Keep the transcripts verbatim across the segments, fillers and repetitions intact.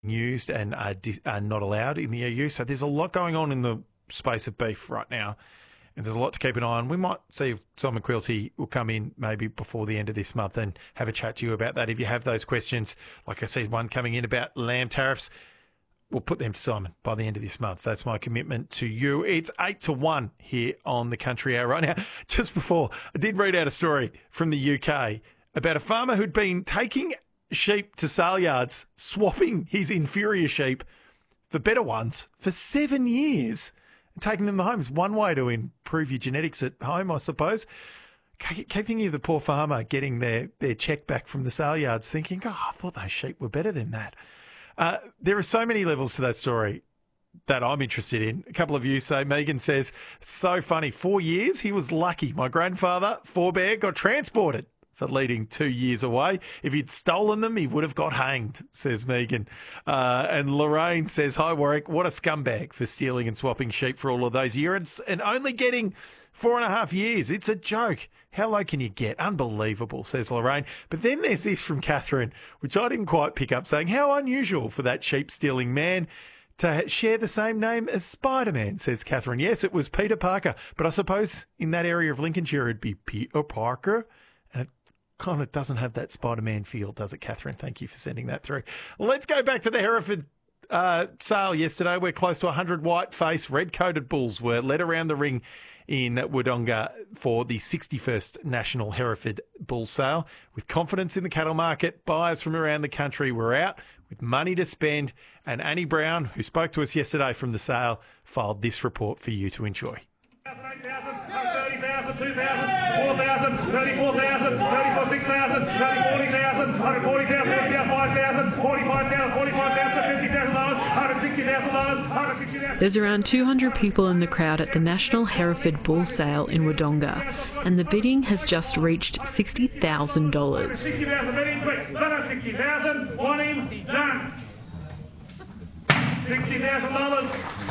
used and are, di- are not allowed in the E U. So there's a lot going on in the space of beef right now, and there's a lot to keep an eye on. We might see if Simon Quilty will come in maybe before the end of this month and have a chat to you about that. If you have those questions, like I see one coming in about lamb tariffs, we'll put them to Simon by the end of this month. That's my commitment to you. It's eight to one here on the Country Hour right now. Just before, I did read out a story from the U K about a farmer who'd been taking sheep to sale yards, swapping his inferior sheep for better ones for seven years and taking them home. It's one way to improve your genetics at home, I suppose. Keep thinking of the poor farmer getting their, their check back from the sale yards thinking, oh, I thought those sheep were better than that. Uh, there are so many levels to that story that I'm interested in. A couple of you say, Megan says, so funny, four years, he was lucky. My grandfather, forebear, got transported for leading two years away. If he'd stolen them, he would have got hanged, says Megan. Uh, and Lorraine says, hi, Warwick, what a scumbag for stealing and swapping sheep for all of those years and only getting four and a half years. It's a joke. How low can you get? Unbelievable, says Lorraine. But then there's this from Catherine, which I didn't quite pick up, saying, how unusual for that sheep-stealing man to share the same name as Spider-Man, says Catherine. Yes, it was Peter Parker, but I suppose in that area of Lincolnshire it'd be Peter Parker, and it kind of doesn't have that Spider-Man feel, does it, Catherine? Thank you for sending that through. Let's go back to the Hereford uh, sale yesterday, where close to one hundred white-faced, red-coated bulls were led around the ring in Wodonga for the sixty-first National Hereford Bull Sale. With confidence in the cattle market, buyers from around the country were out with money to spend, and Annie Brown, who spoke to us yesterday from the sale, filed this report for you to enjoy. eight thousand, thirty thousand, two thousand, four thousand, thirty-four thousand, thirty-four, six thousand, thirty, forty thousand, one hundred forty thousand, five thousand, forty-five thousand, forty-five thousand, fifty thousand dollars, one hundred sixty thousand dollars, one hundred sixty thousand dollars. There's around two hundred people in the crowd at the National Hereford Bull Sale in Wodonga, and the bidding has just reached sixty thousand dollars. sixty thousand bidding, quick, one hundred sixty thousand, one in, done. sixty thousand dollars.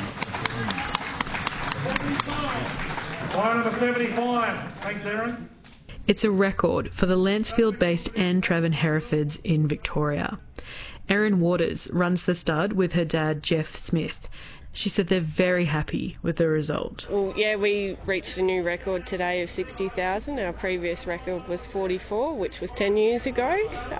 Line number seventy-five. Thanks, Aaron. It's a record for the Lancefield-based Anne Traven Herefords in Victoria. Erin Waters runs the stud with her dad, Jeff Smith. She said they're very happy with the result. Well, yeah, we reached a new record today of sixty thousand. Our previous record was forty-four, which was ten years ago.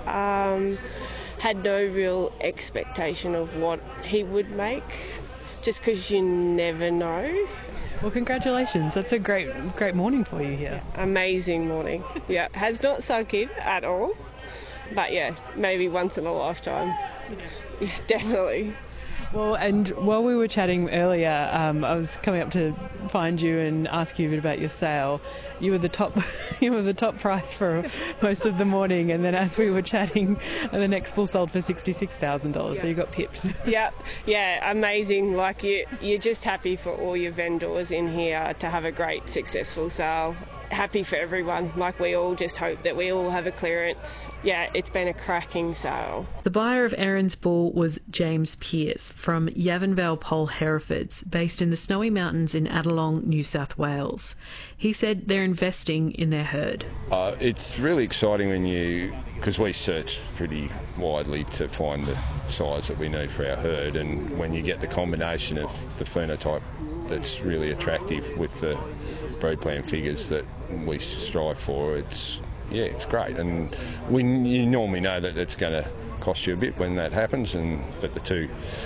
Um, had no real expectation of what he would make, just because you never know. Well, congratulations. That's a great great morning for you here. Amazing morning. Yeah, has not sunk in at all. But yeah, maybe once in a lifetime. Yeah, definitely. Well, and while we were chatting earlier, um, I was coming up to find you and ask you a bit about your sale. You were the top, you were the top price for most of the morning, and then as we were chatting, the next bull sold for sixty-six thousand dollars. Yeah. So you got pipped. Yeah, yeah, amazing. Like you, you're just happy for all your vendors in here to have a great, successful sale. Happy for everyone. Like we all just hope that we all have a clearance. Yeah, it's been a cracking sale. The buyer of Erin's bull was James Pearce from Yavanvale Pole Herefords, based in the Snowy Mountains in Adelong, New South Wales. He said they're investing in their herd. Uh, it's really exciting when you, because we search pretty widely to find the size that we need for our herd, and when you get the combination of the phenotype that's really attractive with the breed plan figures that we strive for, it's yeah, it's great. And we you normally know that it's going to cost you a bit when that happens, and but the two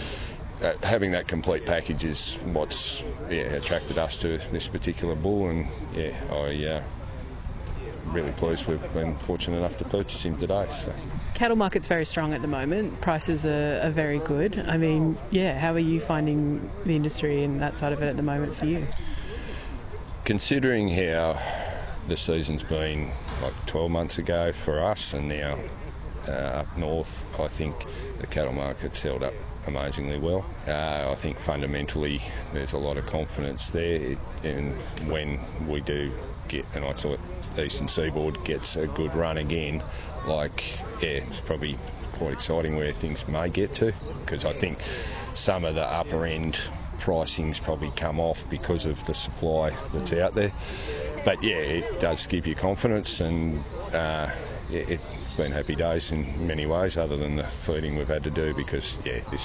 uh, having that complete package is what's yeah attracted us to this particular bull, and yeah, I uh, really pleased we've been fortunate enough to purchase him today. So. Cattle market's very strong at the moment. Prices are, are very good. I mean, yeah, how are you finding the industry and that side of it at the moment for you? Considering how the season's been like twelve months ago for us, and now uh, up north, I think the cattle market's held up amazingly well. Uh, I think fundamentally there's a lot of confidence there, and when we do get, and I thought Eastern Seaboard gets a good run again, like, yeah, it's probably quite exciting where things may get to, because I think some of the upper end pricing's probably come off because of the supply that's out there. But yeah, it does give you confidence, and uh, it, it been happy days in many ways, other than the feeding we've had to do, because yeah, this